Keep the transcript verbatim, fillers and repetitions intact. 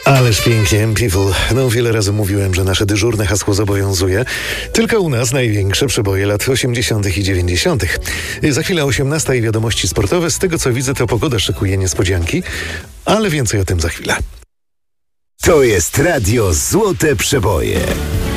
Ależ pięknie, People. No wiele razy mówiłem, że nasze dyżurne hasło zobowiązuje. Tylko u nas największe przeboje lat osiemdziesiątych i dziewięćdziesiątych. Za chwilę osiemnasta i wiadomości sportowe. Z tego co widzę, to pogoda szykuje niespodzianki, ale więcej o tym za chwilę. To jest Radio Złote Przeboje.